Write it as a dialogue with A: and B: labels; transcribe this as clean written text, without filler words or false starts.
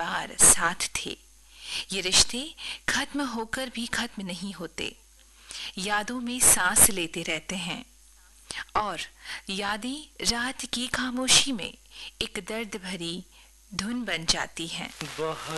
A: बार साथ थे। ये रिश्ते खत्म होकर भी खत्म नहीं होते, यादों में सांस लेते रहते हैं। और यादें रात की खामोशी में एक दर्द भरी धुन बन जाती हैं।